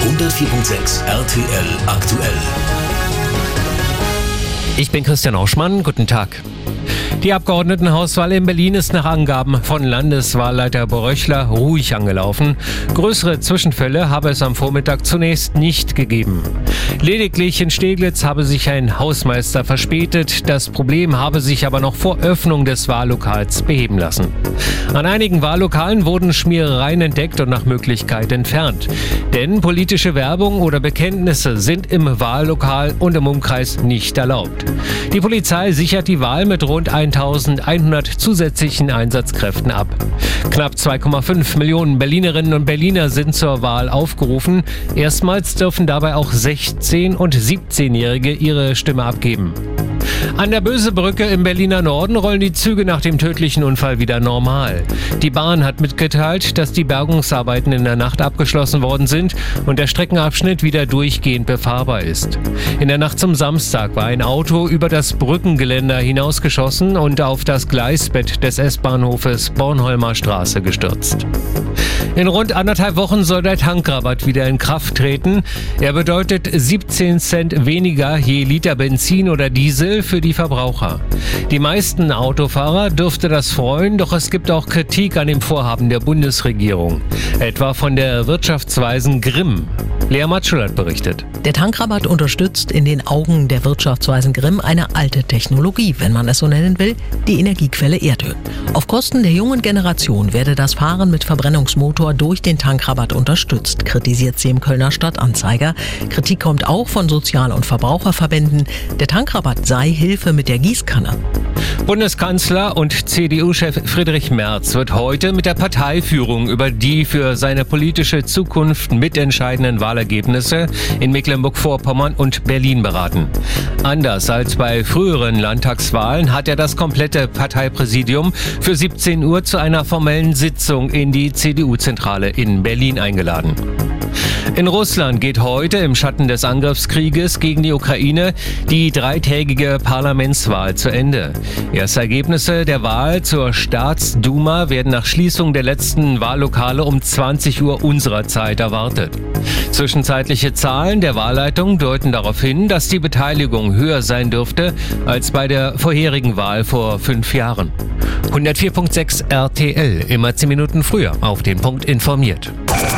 104.6 RTL aktuell. Ich bin Christian Auschmann, guten Tag. Die Abgeordnetenhauswahl in Berlin ist nach Angaben von Landeswahlleiter Bröchler ruhig angelaufen. Größere Zwischenfälle habe es am Vormittag zunächst nicht gegeben. Lediglich in Steglitz habe sich ein Hausmeister verspätet. Das Problem habe sich aber noch vor Öffnung des Wahllokals beheben lassen. An einigen Wahllokalen wurden Schmierereien entdeckt und nach Möglichkeit entfernt. Denn politische Werbung oder Bekenntnisse sind im Wahllokal und im Umkreis nicht erlaubt. Die Polizei sichert die Wahl mit rund 1100 zusätzlichen Einsatzkräften ab. Knapp 2,5 Millionen Berlinerinnen und Berliner sind zur Wahl aufgerufen. Erstmals dürfen dabei auch 16- und 17-Jährige ihre Stimme abgeben. An der Bösebrücke im Berliner Norden rollen die Züge nach dem tödlichen Unfall wieder normal. Die Bahn hat mitgeteilt, dass die Bergungsarbeiten in der Nacht abgeschlossen worden sind und der Streckenabschnitt wieder durchgehend befahrbar ist. In der Nacht zum Samstag war ein Auto über das Brückengeländer hinausgeschossen und auf das Gleisbett des S-Bahnhofes Bornholmer Straße gestürzt. In rund 1,5 Wochen soll der Tankrabatt wieder in Kraft treten. Er bedeutet 17 Cent weniger je Liter Benzin oder Diesel für die Verbraucher. Die meisten Autofahrer dürfte das freuen, doch es gibt auch Kritik an dem Vorhaben der Bundesregierung. Etwa von der Wirtschaftsweisen Grimm. Lea Matschulert berichtet. Der Tankrabatt unterstützt in den Augen der Wirtschaftsweisen Grimm eine alte Technologie, wenn man es so nennen will, die Energiequelle Erdöl. Auf Kosten der jungen Generation werde das Fahren mit Verbrennungsmotor durch den Tankrabatt unterstützt, kritisiert sie im Kölner Stadtanzeiger. Kritik kommt auch von Sozial- und Verbraucherverbänden. Der Tankrabatt sei Hilfe mit der Gießkanne. Bundeskanzler und CDU-Chef Friedrich Merz wird heute mit der Parteiführung über die für seine politische Zukunft mitentscheidenden Wahlergebnisse in Mecklenburg-Vorpommern und Berlin beraten. Anders als bei früheren Landtagswahlen hat er das komplette Parteipräsidium für 17 Uhr zu einer formellen Sitzung in die CDU-Zentrale in Berlin eingeladen. In Russland geht heute im Schatten des Angriffskrieges gegen die Ukraine die 3-tägige Parlamentswahl zu Ende. Erste Ergebnisse der Wahl zur Staatsduma werden nach Schließung der letzten Wahllokale um 20 Uhr unserer Zeit erwartet. Zwischenzeitliche Zahlen der Wahlleitung deuten darauf hin, dass die Beteiligung höher sein dürfte als bei der vorherigen Wahl vor 5 Jahren. 104.6 RTL, immer 10 Minuten früher auf den Punkt informiert.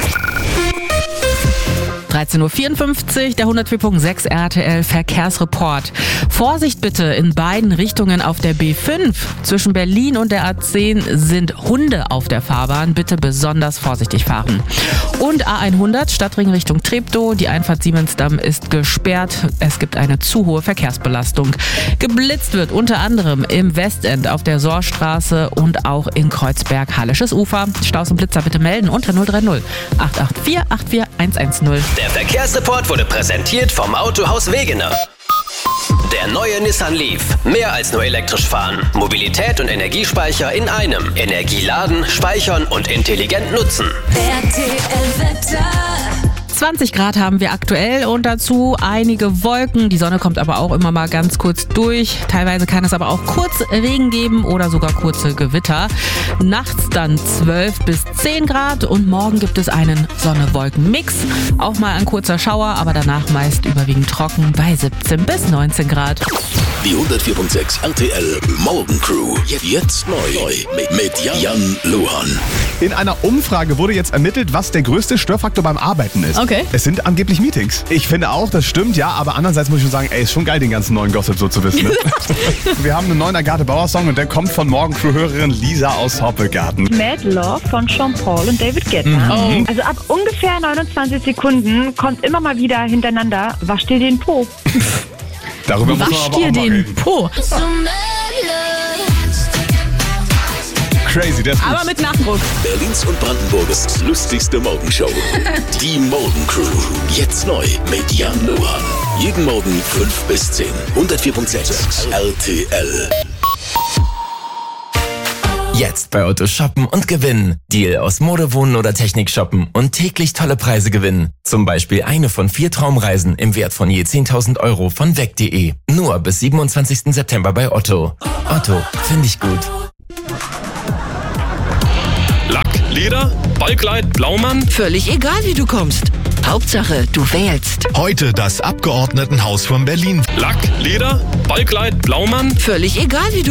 13.54 Uhr, der 104.6 RTL Verkehrsreport. Vorsicht bitte in beiden Richtungen auf der B5. Zwischen Berlin und der A10 sind Hunde auf der Fahrbahn. Bitte besonders vorsichtig fahren. Und A100 Stadtring Richtung Treptow. Die Einfahrt Siemensdamm ist gesperrt. Es gibt eine zu hohe Verkehrsbelastung. Geblitzt wird unter anderem im Westend auf der Sohrstraße und auch in Kreuzberg Hallisches Ufer. Staus und Blitzer bitte melden unter 030 884 84110. Der Verkehrsreport wurde präsentiert vom Autohaus Wegener. Der neue Nissan Leaf. Mehr als nur elektrisch fahren. Mobilität und Energiespeicher in einem. Energie laden, speichern und intelligent nutzen. RTL Wetter. 20 Grad haben wir aktuell und dazu einige Wolken. Die Sonne kommt aber auch immer mal ganz kurz durch. Teilweise kann es aber auch kurz Regen geben oder sogar kurze Gewitter. Nachts dann 12 bis 10 Grad und morgen gibt es einen Sonne-Wolken-Mix. Auch mal ein kurzer Schauer, aber danach meist überwiegend trocken bei 17 bis 19 Grad. Die 104.6 RTL Morgencrew. Jetzt neu mit Jan Luhan. In einer Umfrage wurde jetzt ermittelt, was der größte Störfaktor beim Arbeiten ist. Okay. Es sind angeblich Meetings. Ich finde auch, das stimmt, ja, aber andererseits muss ich schon sagen, ist schon geil, den ganzen neuen Gossip so zu wissen. Ne? Wir haben einen neuen Agathe-Bauer-Song und der kommt von Morgencrew-Hörerin Lisa aus Hoppegarten. Mad Love von Sean Paul und David Guetta. Oh. Also ab ungefähr 29 Sekunden kommt immer mal wieder hintereinander, wasch dir den Po. Darüber muss man Wasch aber auch dir mal den reden. Po. Crazy, der ist gut. Aber mit Nachdruck. Berlins und Brandenburgs lustigste Morgenshow. Die Morgencrew. Jetzt neu mit Jan Luhan. Jeden Morgen 5 bis 10. 104.6 RTL. Jetzt bei Otto shoppen und gewinnen. Deal aus Mode, Wohnen oder Technik shoppen und täglich tolle Preise gewinnen. Zum Beispiel eine von 4 Traumreisen im Wert von je 10.000 Euro von weg.de. Nur bis 27. September bei Otto. Otto, finde ich gut. Lack, Leder, Ballkleid, Blaumann. Völlig egal, wie du kommst. Hauptsache, du wählst. Heute das Abgeordnetenhaus von Berlin. Lack, Leder, Ballkleid, Blaumann. Völlig egal, wie du